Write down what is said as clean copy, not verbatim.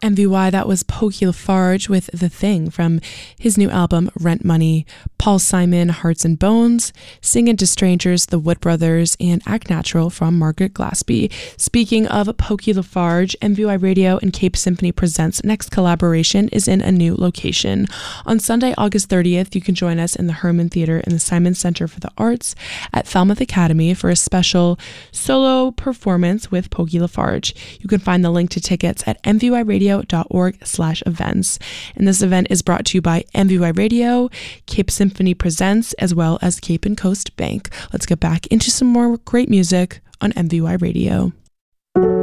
MVY, that was Pokey Lafarge with The Thing from his new album Rent Money. Paul Simon, Hearts and Bones, Singin' to Strangers, The Wood Brothers, and Act Natural from Margaret Glaspie. Speaking of Pokey Lafarge, MVY Radio and Cape Symphony Presents' next collaboration is in a new location. On Sunday, August 30th, you can join us in the Herman Theater in the Simon Center for the Arts at Falmouth Academy for a special solo performance with Pokey Lafarge. You can find the link to tickets at mvyradio.org/events. And this event is brought to you by MVY Radio, Cape Symphony Presents, as well as Cape and Coast Bank. Let's get back into some more great music on MVY Radio.